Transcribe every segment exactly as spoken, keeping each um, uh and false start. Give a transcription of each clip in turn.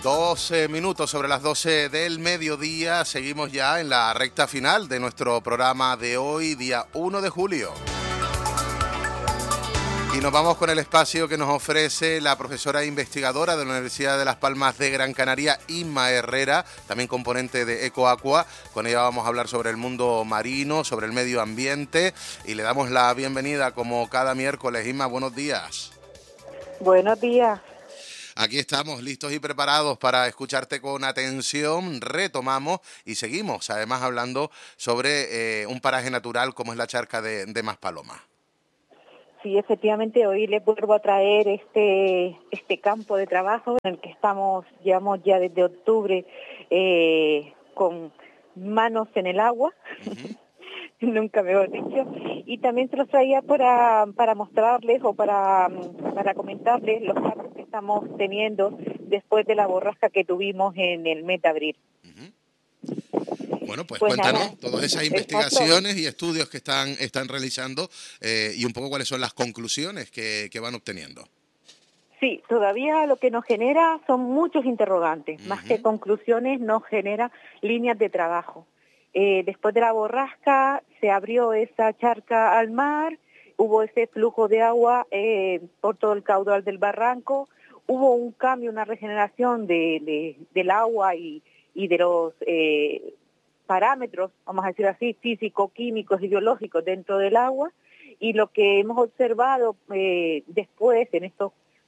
doce minutos sobre las doce del mediodía, seguimos ya en la recta final de nuestro programa de hoy, día uno de julio. Y nos vamos con el espacio que nos ofrece la profesora e investigadora de la Universidad de Las Palmas de Gran Canaria, Inma Herrera, también componente de EcoAqua. Con ella vamos a hablar sobre el mundo marino, sobre el medio ambiente, y le damos la bienvenida como cada miércoles. Inma, buenos días. Buenos días. Aquí estamos listos y preparados para escucharte con atención. Retomamos y seguimos, además, hablando sobre eh, un paraje natural como es la charca de, de Maspalomas. Sí, efectivamente, hoy les vuelvo a traer este este campo de trabajo en el que estamos, llevamos ya desde octubre eh, con manos en el agua, uh-huh. Nunca mejor dicho, y también se los traía para, para mostrarles o para, para comentarles los cambios que estamos teniendo después de la borrasca que tuvimos en el mes de abril. Uh-huh. Bueno, pues, pues cuéntanos nada, todas esas investigaciones exacto. y estudios que están, están realizando eh, y un poco cuáles son las conclusiones que, que van obteniendo. Sí, todavía lo que nos genera son muchos interrogantes, uh-huh. Más que conclusiones nos genera líneas de trabajo. Eh, después de la borrasca se abrió esa charca al mar, hubo ese flujo de agua eh, por todo el caudal del barranco, hubo un cambio, una regeneración de, de, del agua y, y de los eh, parámetros, vamos a decir así, físicos, químicos y biológicos dentro del agua, y lo que hemos observado eh, después, en estos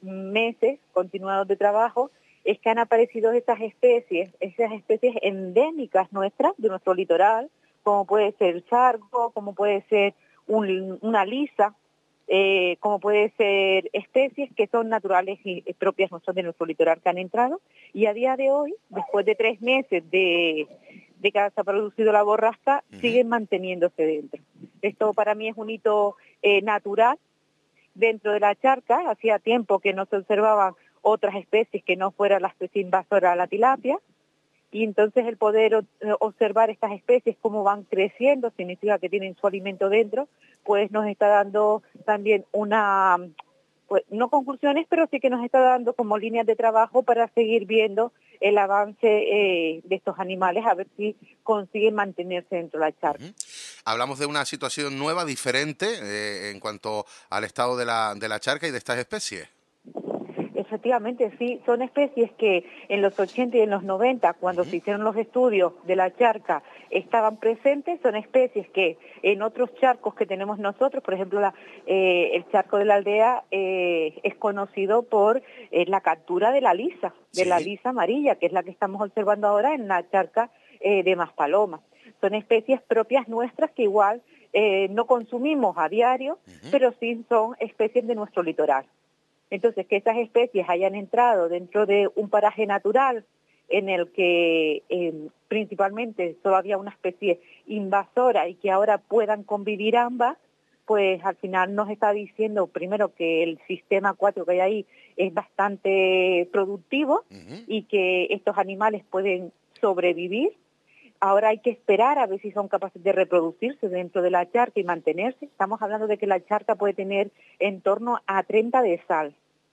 meses continuados de trabajo, es que han aparecido esas especies, esas especies endémicas nuestras, de nuestro litoral, como puede ser el charco, como puede ser un, una lisa, eh, como puede ser especies que son naturales y propias nuestras de nuestro litoral que han entrado, y a día de hoy, después de tres meses de, de que se ha producido la borrasca, uh-huh. siguen manteniéndose dentro. Esto para mí es un hito eh, natural dentro de la charca. Hacía tiempo que no se observaban otras especies que no fuera la especie invasora, la tilapia, y entonces el poder observar estas especies cómo van creciendo, significa que tienen su alimento dentro, pues nos está dando también una, pues no conclusiones, pero sí que nos está dando como líneas de trabajo para seguir viendo el avance eh, de estos animales, a ver si consiguen mantenerse dentro de la charca. Uh-huh. Hablamos de una situación nueva, diferente, eh, en cuanto al estado de la, de la charca y de estas especies. Efectivamente, sí, son especies que en los ochenta y en los noventa, cuando uh-huh. se hicieron los estudios de la charca, estaban presentes. Son especies que en otros charcos que tenemos nosotros, por ejemplo, la, eh, el charco de la aldea eh, es conocido por eh, la captura de la lisa, de sí. la lisa amarilla, que es la que estamos observando ahora en la charca eh, de Maspalomas. Son especies propias nuestras que igual eh, no consumimos a diario, uh-huh. pero sí son especies de nuestro litoral. Entonces, que esas especies hayan entrado dentro de un paraje natural en el que eh, principalmente solo había una especie invasora y que ahora puedan convivir ambas, pues al final nos está diciendo primero que el sistema acuático que hay ahí es bastante productivo uh-huh. y que estos animales pueden sobrevivir. Ahora hay que esperar a ver si son capaces de reproducirse dentro de la charca y mantenerse. Estamos hablando de que la charca puede tener en torno a treinta de sal.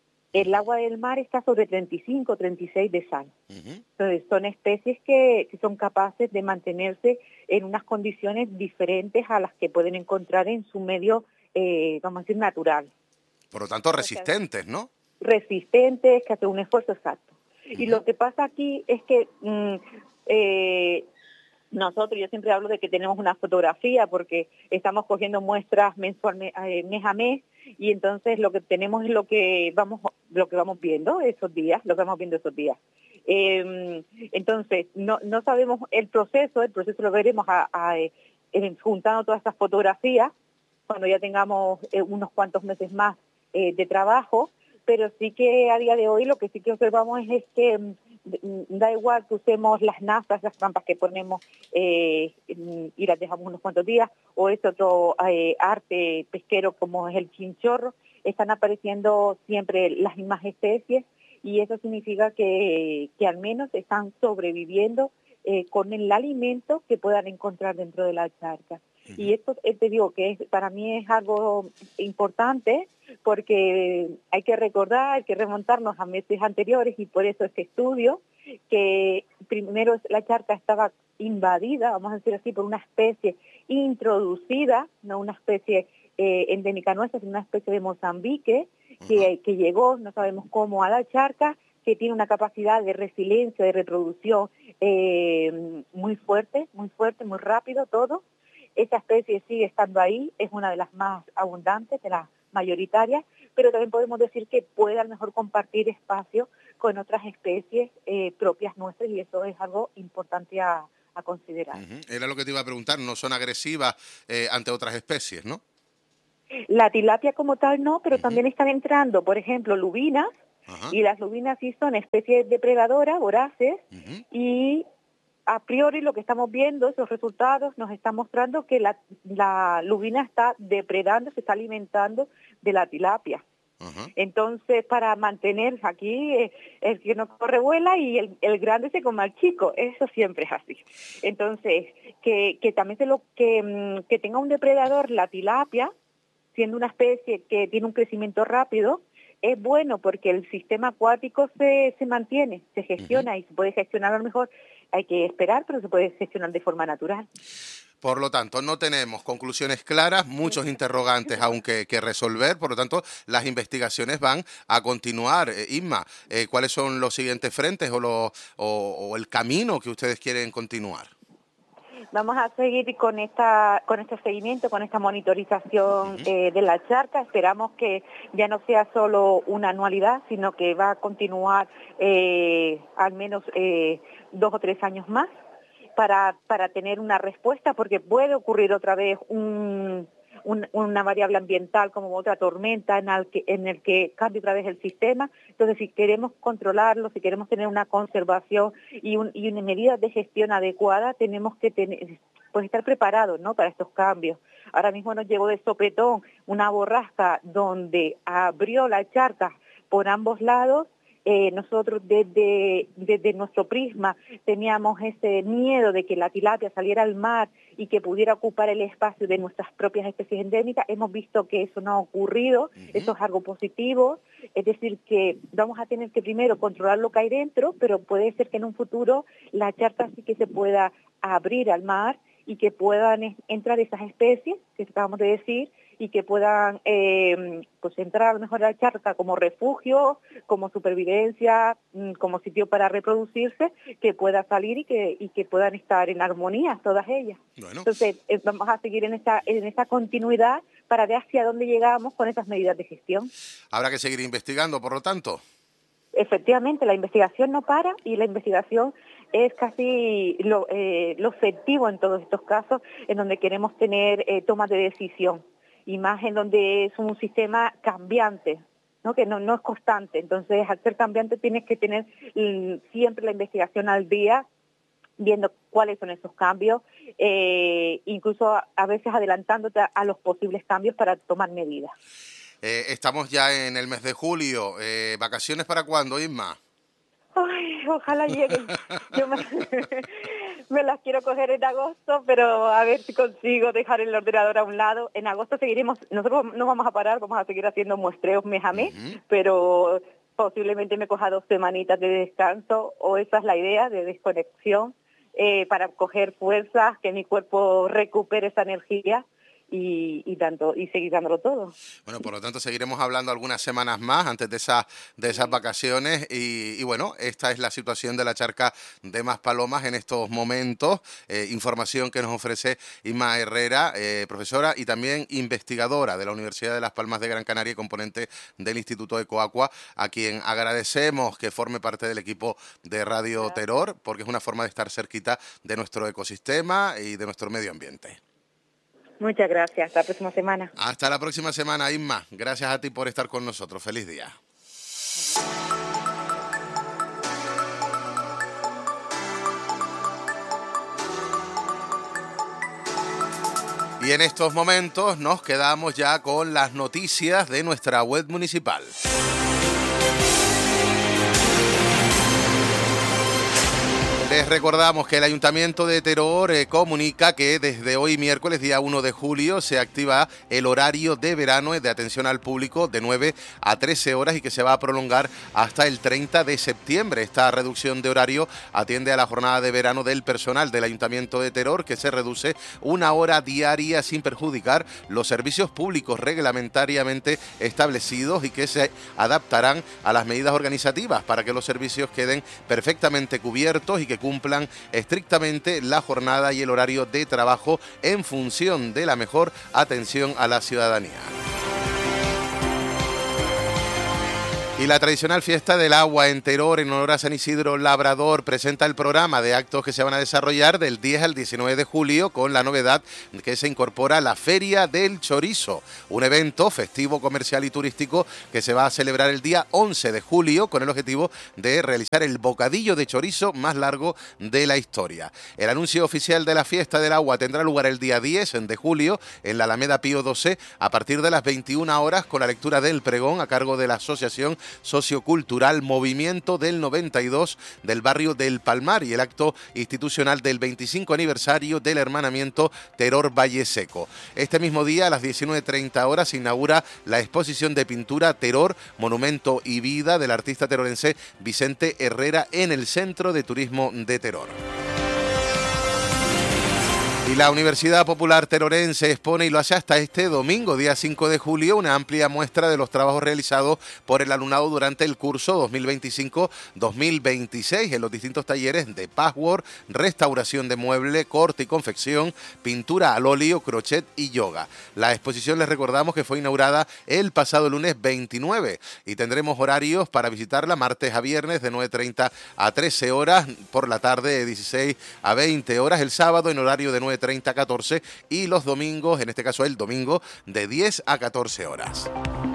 El agua del mar está sobre treinta y cinco, treinta y seis de sal. Uh-huh. Entonces son especies que, que son capaces de mantenerse en unas condiciones diferentes a las que pueden encontrar en su medio, eh, vamos a decir, natural. Por lo tanto, resistentes, ¿no? Resistentes, que hacen un esfuerzo exacto. Uh-huh. Y lo que pasa aquí es que mm, eh, nosotros, yo siempre hablo de que tenemos una fotografía porque estamos cogiendo muestras mensualmente, eh, mes a mes, y entonces lo que tenemos es lo que vamos lo que vamos viendo esos días, lo que vamos viendo esos días. Eh, entonces, no no sabemos el proceso, el proceso lo veremos a, a, eh, juntando todas estas fotografías cuando ya tengamos eh, unos cuantos meses más eh, de trabajo, pero sí que a día de hoy lo que sí que observamos es, es que da igual que usemos las nazas, las trampas que ponemos eh, y las dejamos unos cuantos días, o este otro eh, arte pesquero como es el chinchorro, están apareciendo siempre las mismas especies, y eso significa que, que al menos están sobreviviendo eh, con el alimento que puedan encontrar dentro de la charca. Uh-huh. Y esto te digo que es, para mí es algo importante porque hay que recordar, hay que remontarnos a meses anteriores y por eso este estudio, que primero la charca estaba invadida, vamos a decir así, por una especie introducida, no una especie eh, endémica nuestra, sino una especie de Mozambique, uh-huh. que, que llegó, no sabemos cómo, a la charca, que tiene una capacidad de resiliencia, de reproducción eh, muy fuerte, muy fuerte, muy rápido todo. Esa especie sigue estando ahí, es una de las más abundantes, de las mayoritarias, pero también podemos decir que puede a lo mejor compartir espacio con otras especies eh, propias nuestras y eso es algo importante a, a considerar. Uh-huh. Era lo que te iba a preguntar, no son agresivas eh, ante otras especies, ¿no? La tilapia como tal no, pero uh-huh. también están entrando, por ejemplo, lubinas, uh-huh. y las lubinas sí son especies depredadoras, voraces, uh-huh. y a priori lo que estamos viendo, esos resultados nos están mostrando que la, la lubina está depredando, se está alimentando de la tilapia. Uh-huh. Entonces, para mantener aquí, eh, el que no corre vuela y el, el grande se come al chico, eso siempre es así. Entonces, que, que también se lo, que, que tenga un depredador la tilapia, siendo una especie que tiene un crecimiento rápido, es bueno porque el sistema acuático se, se mantiene, se gestiona uh-huh. y se puede gestionar a lo mejor, hay que esperar, pero se puede gestionar de forma natural. Por lo tanto, no tenemos conclusiones claras, muchos interrogantes aún que, que resolver, por lo tanto, las investigaciones van a continuar. Eh, Isma, eh, ¿cuáles son los siguientes frentes o, lo, o, o el camino que ustedes quieren continuar? Vamos a seguir con esta con este seguimiento, con esta monitorización uh-huh. eh, de la charca. Esperamos que ya no sea solo una anualidad, sino que va a continuar eh, al menos eh, dos o tres años más para, para tener una respuesta, porque puede ocurrir otra vez un, un, una variable ambiental como otra tormenta en el, que, en el que cambie otra vez el sistema. Entonces, si queremos controlarlo, si queremos tener una conservación y, un, y una medida de gestión adecuada, tenemos que tener, pues, estar preparados, ¿no?, para estos cambios. Ahora mismo nos llegó de sopetón una borrasca donde abrió la charca por ambos lados. Eh, nosotros desde, desde nuestro prisma teníamos ese miedo de que la tilapia saliera al mar y que pudiera ocupar el espacio de nuestras propias especies endémicas. Hemos visto que eso no ha ocurrido, uh-huh. eso es algo positivo, es decir, que vamos a tener que primero controlar lo que hay dentro, pero puede ser que en un futuro la charca sí que se pueda abrir al mar y que puedan entrar esas especies que acabamos de decir, y que puedan eh, pues entrar a lo mejor a la charca como refugio, como supervivencia, como sitio para reproducirse, que pueda salir y que y que puedan estar en armonía todas ellas. Bueno. Entonces eh, vamos a seguir en esta en esta continuidad para ver hacia dónde llegamos con esas medidas de gestión. Habrá que seguir investigando, por lo tanto. Efectivamente, la investigación no para y la investigación es casi lo, eh, lo efectivo en todos estos casos en donde queremos tener eh, tomas de decisión. Y más en donde es un sistema cambiante, ¿no?, que no, no es constante. Entonces, al ser cambiante tienes que tener mm, siempre la investigación al día, viendo cuáles son esos cambios, eh, incluso a, a veces adelantándote a, a los posibles cambios para tomar medidas. Eh, estamos ya en el mes de julio. Eh, ¿Vacaciones para cuándo, Isma? Ay, ojalá lleguen. Yo me, me las quiero coger en agosto, pero a ver si consigo dejar el ordenador a un lado. En agosto seguiremos, nosotros no vamos a parar, vamos a seguir haciendo muestreos mes a mes, uh-huh. pero posiblemente me coja dos semanitas de descanso, o esa es la idea, de desconexión, eh, para coger fuerzas, que mi cuerpo recupere esa energía. Y, y tanto y seguir dándolo todo. Bueno, por lo tanto seguiremos hablando algunas semanas más antes de esas de esas vacaciones y, y bueno, esta es la situación de la charca de Maspalomas en estos momentos. Eh, información que nos ofrece Isma Herrera, eh, profesora y también investigadora de la Universidad de Las Palmas de Gran Canaria y componente del Instituto Ecoaqua, a quien agradecemos que forme parte del equipo de Radio Terror, porque es una forma de estar cerquita de nuestro ecosistema y de nuestro medio ambiente. Muchas gracias. Hasta la próxima semana. Hasta la próxima semana, Isma. Gracias a ti por estar con nosotros. Feliz día. Y en estos momentos nos quedamos ya con las noticias de nuestra web municipal. Les recordamos que el Ayuntamiento de Teror eh, comunica que desde hoy miércoles, día uno de julio, se activa el horario de verano de atención al público de nueve a trece horas y que se va a prolongar hasta el treinta de septiembre. Esta reducción de horario atiende a la jornada de verano del personal del Ayuntamiento de Teror, que se reduce una hora diaria sin perjudicar los servicios públicos reglamentariamente establecidos y que se adaptarán a las medidas organizativas para que los servicios queden perfectamente cubiertos y que cumplan estrictamente la jornada y el horario de trabajo en función de la mejor atención a la ciudadanía. Y la tradicional fiesta del agua en Teror, en honor a San Isidro Labrador, presenta el programa de actos que se van a desarrollar del diez al diecinueve de julio, con la novedad que se incorpora la Feria del Chorizo, un evento festivo, comercial y turístico que se va a celebrar el día once de julio con el objetivo de realizar el bocadillo de chorizo más largo de la historia. El anuncio oficial de la fiesta del agua tendrá lugar el día diez de julio en la Alameda Pío doce a partir de las veintiuna horas, con la lectura del pregón a cargo de la Asociación Sociocultural Movimiento del noventa y dos del barrio del Palmar y el acto institucional del veinticinco aniversario del hermanamiento Teror Valle Seco. Este mismo día, a las diecinueve treinta horas, se inaugura la exposición de pintura Teror, Monumento y Vida del artista terorense Vicente Herrera en el Centro de Turismo de Teror. Y la Universidad Popular Terorense expone, y lo hace hasta este domingo, día cinco de julio, una amplia muestra de los trabajos realizados por el alumnado durante el curso dos mil veinticinco dos mil veintiséis en los distintos talleres de patchwork, restauración de mueble, corte y confección, pintura al óleo, crochet y yoga. La exposición, les recordamos que fue inaugurada el pasado lunes veintinueve y tendremos horarios para visitarla martes a viernes de nueve treinta a trece horas, por la tarde de dieciséis a veinte horas, el sábado en horario de nueve treinta a catorce y los domingos, en este caso el domingo, de diez a catorce horas.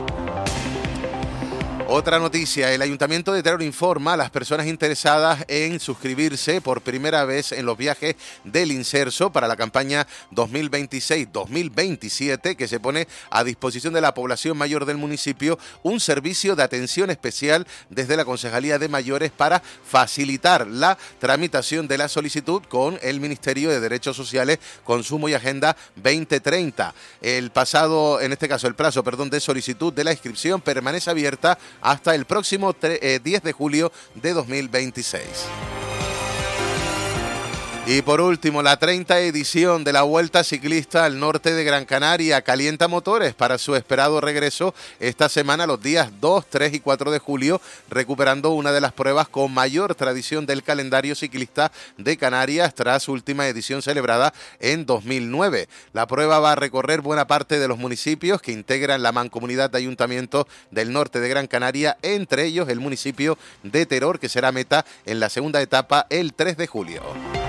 Otra noticia, el Ayuntamiento de Teror informa a las personas interesadas en suscribirse por primera vez en los viajes del Inserso para la campaña dos mil veintiséis dos mil veintisiete, que se pone a disposición de la población mayor del municipio un servicio de atención especial desde la Concejalía de Mayores para facilitar la tramitación de la solicitud con el Ministerio de Derechos Sociales, Consumo y Agenda veinte treinta. El pasado, en este caso el plazo, perdón, de solicitud de la inscripción permanece abierta hasta el próximo diez de julio de dos mil veintiséis. Y por último, la treinta edición de la Vuelta Ciclista al Norte de Gran Canaria calienta motores para su esperado regreso esta semana, los días dos, tres y cuatro de julio, recuperando una de las pruebas con mayor tradición del calendario ciclista de Canarias tras su última edición celebrada en dos mil nueve. La prueba va a recorrer buena parte de los municipios que integran la mancomunidad de ayuntamientos del norte de Gran Canaria, entre ellos el municipio de Teror, que será meta en la segunda etapa el tres de julio.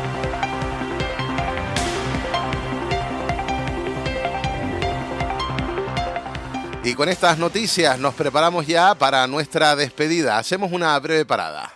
Y con estas noticias nos preparamos ya para nuestra despedida. Hacemos una breve parada.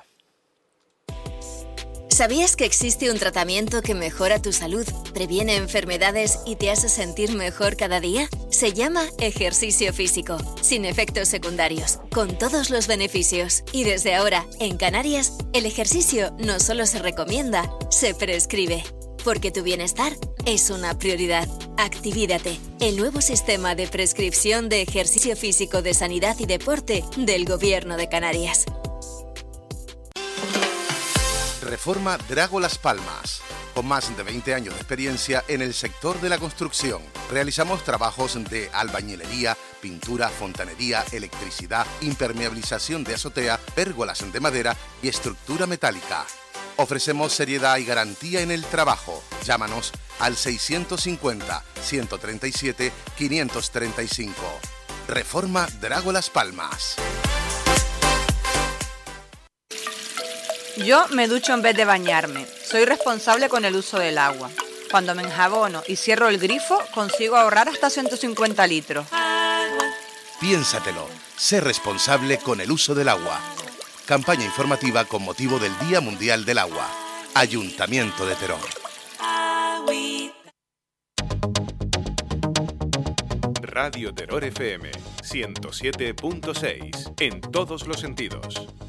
¿Sabías que existe un tratamiento que mejora tu salud, previene enfermedades y te hace sentir mejor cada día? Se llama ejercicio físico, sin efectos secundarios, con todos los beneficios. Y desde ahora, en Canarias, el ejercicio no solo se recomienda, se prescribe. Porque tu bienestar es una prioridad. Activídate, el nuevo sistema de prescripción de ejercicio físico de sanidad y deporte del Gobierno de Canarias. Reforma Drago Las Palmas. Con más de veinte años de experiencia en el sector de la construcción, realizamos trabajos de albañilería, pintura, fontanería, electricidad, impermeabilización de azotea, pérgolas de madera y estructura metálica. Ofrecemos seriedad y garantía en el trabajo. Llámanos al seiscientos cincuenta, ciento treinta y siete, quinientos treinta y cinco. Reforma Drago Las Palmas. Yo me ducho en vez de bañarme. Soy responsable con el uso del agua. Cuando me enjabono y cierro el grifo, consigo ahorrar hasta ciento cincuenta litros. Piénsatelo. Sé responsable con el uso del agua. Campaña informativa con motivo del Día Mundial del Agua. Ayuntamiento de Teror. Radio Teror F M ciento siete punto seis, en todos los sentidos.